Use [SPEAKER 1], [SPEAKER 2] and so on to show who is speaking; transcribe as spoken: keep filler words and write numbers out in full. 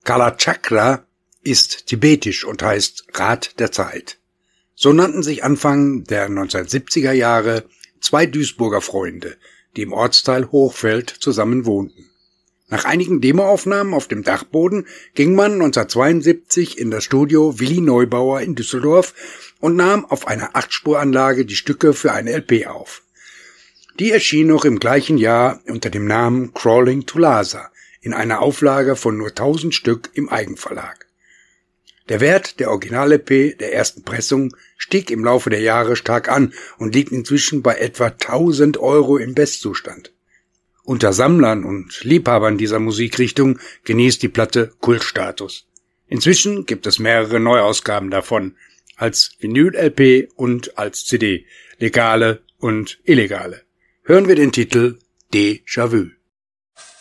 [SPEAKER 1] Kalachakra ist tibetisch und heißt Rat der Zeit. So nannten sich Anfang der neunzehnhundertsiebziger Jahre zwei Duisburger Freunde, die im Ortsteil Hochfeld zusammen wohnten. Nach einigen Demoaufnahmen auf dem Dachboden ging man neunzehnhundertzweiundsiebzig in das Studio Willi Neubauer in Düsseldorf und nahm auf einer Achtspuranlage die Stücke für eine L P auf. Die erschien noch im gleichen Jahr unter dem Namen Crawling to Lhasa in einer Auflage von nur tausend Stück im Eigenverlag. Der Wert der Original-L P der ersten Pressung stieg im Laufe der Jahre stark an und liegt inzwischen bei etwa tausend Euro im Bestzustand. Unter Sammlern und Liebhabern dieser Musikrichtung genießt die Platte Kultstatus. Inzwischen gibt es mehrere Neuausgaben davon, als Vinyl-L P und als C D, legale und illegale. Hören wir den Titel Déjà-vu.